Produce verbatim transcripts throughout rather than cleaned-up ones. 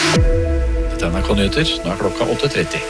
Dette er N R K Nyheter, nå er klokka åtte tretti.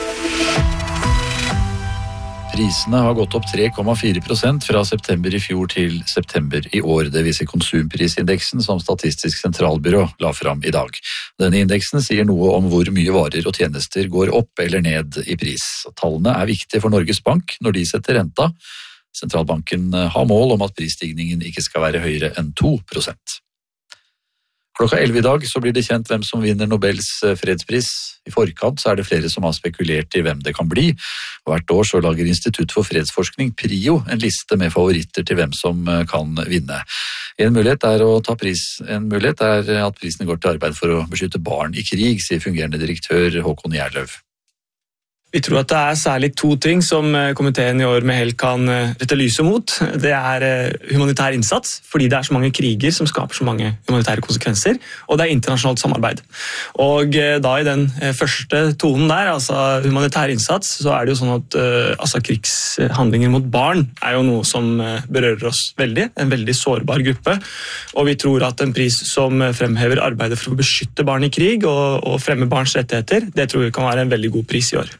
Prisene har gått opp tre komma fire prosent fra september i fjor til september i år. Det viser konsumprisindeksen som Statistisk sentralbyrå la fram i dag. Denne indeksen sier noe om hvor mye varer og tjenester går opp eller ned i pris. Tallene er viktige for Norges Bank når de setter renta. Sentralbanken har mål om at prisstigningen ikke skal være høyere enn to prosent. Klokka elleve i dag så blir det kjent hvem som vinner Nobels fredspris. I forkant så er det flere som har spekulert i hvem det kan bli. Hvert år så lager Institutt for fredsforskning, PRIO, en liste med favoritter til hvem som kan vinne. En mulighet er, å ta pris, en mulighet er at prisen går til arbeid for å beskytte barn i krig, sier fungerende direktør Håkon Gjerløv. Vi tror at det er særlig to ting som komiteen i år med hell kan rette lyset mot. Det er humanitær innsats, fordi det er så mange kriger som skaper så mange humanitære konsekvenser, og det er internasjonalt samarbeid. Og da i den første tonen der, altså humanitær innsats, så er det jo sånn at altså, krigshandlinger mot barn er jo noe som berører oss veldig, en veldig sårbar gruppe, og vi tror at en pris som fremhever arbeidet for å beskytte barn i krig og, og fremme barns rettigheter, det tror vi kan være en veldig god pris i år.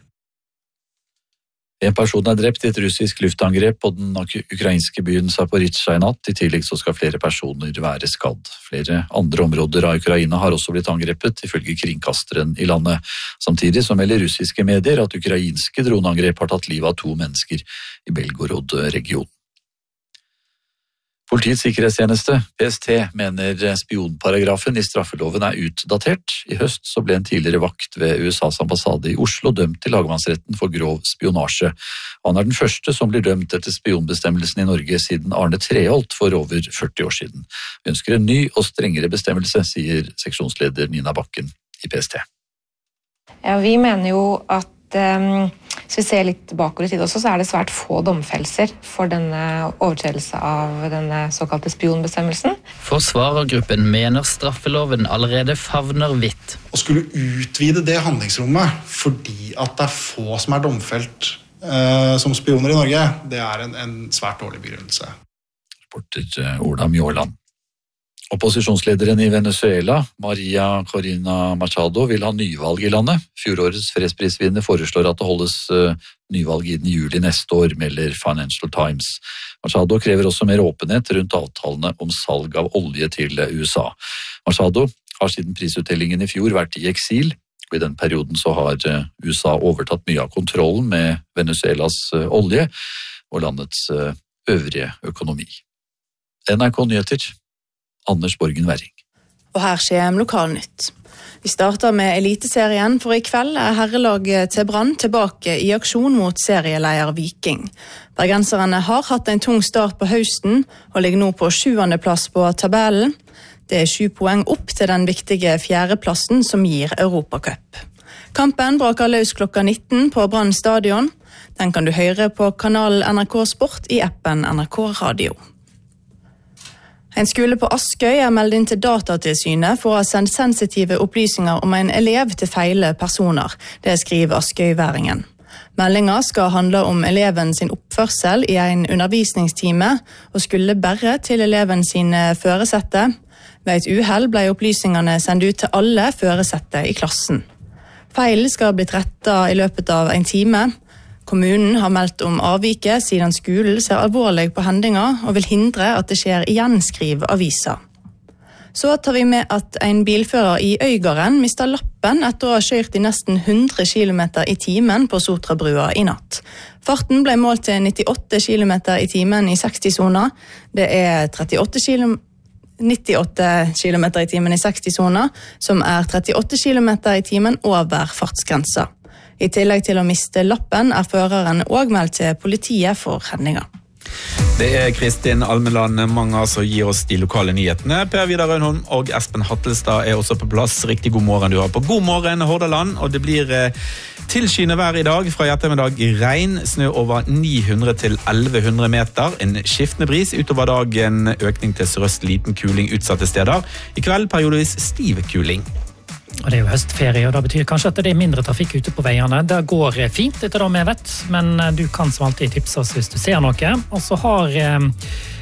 En person er drept i et russisk luftangrep på den ukrainske byen Zaporizjzja i natt. I tillegg så skal flere personer være skadd. Flere andre områder av Ukraina har også blitt angrepet, ifølge kringkasteren i landet. Samtidig så melder russiske medier at ukrainske droneangrep har tatt livet av to mennesker i Belgorod-regionen. Politiets sikkerhetstjeneste, P S T, mener spionparagrafen i straffeloven er utdatert. I høst så ble en tidligere vakt ved U S A's ambassade i Oslo dømt til lagmannsretten for grov spionasje. Han er den første som blir dømt etter spionbestemmelsen i Norge siden Arne Treholt for over førti år siden. Vi ønsker en ny og strengere bestemmelse, sier seksjonsleder Nina Bakken i P S T. Ja, vi mener jo at um, hvis vi ser litt bakover i tid også, så er det svært få domfellelser for denne overtredelse av denne såkalte spionbestemmelsen. Forsvarergruppen mener straffeloven allerede favner vidt. Å skulle utvide det handlingsrommet fordi at det er få som er domfelt eh, som spioner i Norge, det er en, en svært dårlig begrunnelse. Reporter Ola Mjåland. Opposisjonslederen i Venezuela, Maria Corina Machado, vil ha nyvalg i landet. Fjorårets fredsprisvinner foreslår at det holdes nyvalg innen juli neste år, melder Financial Times. Machado krever også mer åpenhet rundt avtalene om salg av olje til U S A. Machado har siden prisutdelingen i fjor vært i eksil, og i den perioden så har U S A overtatt mye av kontrollen med Venezuelas olje og landets øvrige økonomi. N R K Nyheter. Anders Borgen Werring. Og her skjer lokalnytt. Vi starter med Eliteserien, for i kveld er herrelaget til Brann tilbake i aksjon mot serieleier Viking. Bergenserne har hatt en tung start på høsten, og ligger nå på sjuende plass på tabellen. Det er sju poeng opp til den viktige fjerdeplassen som gir Europacup. Kampen braker løs klokka nitten på Brann stadion. Den kan du høre på kanalen N R K Sport i appen N R K Radio. En skole på Askøy er meldt inn til Datatilsynet for å ha sendt sensitive opplysninger om en elev til feile personer. Det skriver Askøyværingen. Meldingen skal handle om eleven sin oppførsel i en undervisningstime og skulle bare til eleven sin føresette. Ved et uhell ble opplysningene sendt ut til alle føresette i klassen. Feil skal bli rettet i løpet av en time. Kommunen har meldt om avviket siden skolen ser alvorlig på hendinga og vil hindre at det skjer igjen, skriver avisa. Så tar vi med at en bilfører i Øygarden mistet lappen etter å ha kjørt i nesten hundre kilometer i timen på Sotrabrua i natt. Farten ble målt til nittiåtte kilometer i timen i seksti-sona. Det er trettiåtte kilometer nittiåtte kilometer i timen i seksti-sona, som er trettiåtte kilometer i timen over fartsgrensa. I tillegg til å miste lappen er føreren også meldt til politiet for hendinga. Det er Kristin Almeland Manga som gir oss de lokale nyhetene. Per Vidar Rønholm og Espen Hattelstad er også på plass. Riktig god morgen du har på God morgen Hordaland, og det blir tilskyende vær i dag. Fra i ettermiddag regn, snø over ni hundre til elleve hundre meter. En skiftende bris utover dagen, økning til sørøst, liten kuling utsatte steder. I kveld periodevis stiv kuling. Og det er jo høstferie, og det betyr kanskje at det er mindre trafikk ute på veiene. Det går fint etter det vi vet, men du kan som alltid tipse oss hvis du ser noe. Og så har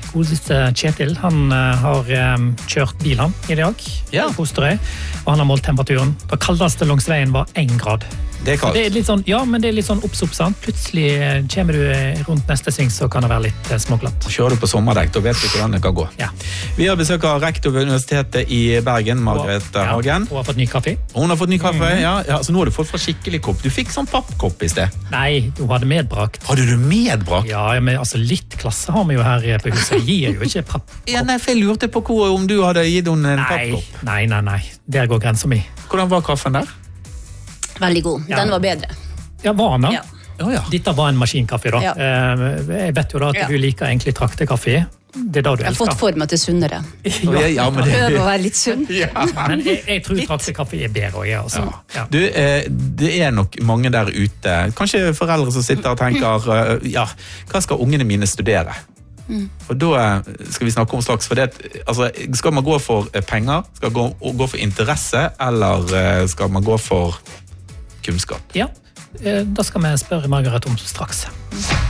godeste Kjetil, han uh, har um, kjørt bil han i dag, Ja. på Osterøy, og han har målt temperaturen. Det kaldeste langs veien var en grad. Det er kaldt. Det er litt sånn, ja, men det er litt sånn opps, opps, sant? Plutselig uh, kommer du uh, rundt neste sving, så kan det være litt uh, småglatt. Kjører du på sommerdekk, da vet du hvordan det kan gå. Ja. Vi har besøk av rektor ved Universitetet i Bergen, Margrethe Ja, Hagen. og har fått ny kaffe. Hun har fått ny kaffe, ja. ja. Så nå har du fått fra skikkelig kopp. Du fikk sånn pappkopp i sted. Nei, hun hadde medbrakt. Hadde du medbrakt? Ja, men altså litt klasse har vi jo her på huset. Jeg gir jo ikke papp. Ja, nei, for jeg lurte på hvor, om du hadde gitt henne en Nei, pappkopp. nei, nei, nei. Der går grensen min. Hvordan var kaffen der? Veldig god. Ja. Den var bedre. Ja, var han da? Ja. Oh, ja. Dette var en maskinkaffe da. Ja. Eh, Jeg vet jo da at Ja. du liker egentlig traktekaffe. Det er da du Jeg har fått elsker. for meg til sunnere. Ja, ja, men det... Prøv å være litt sunn. Men jeg, jeg tror traktekaffe er bedre også, altså. Ja. Du, eh, det er nok mange der ute, kanskje foreldre som sitter og tenker, eh, ja, hva skal ungene mine studere? Mm. Og da eh, skal vi snakke om straks, for det, altså, skal man gå for eh, penger, skal man gå, gå for interesse, eller eh, skal man gå for kunnskap? Ja, eh, da skal vi spørre Margaret om straks.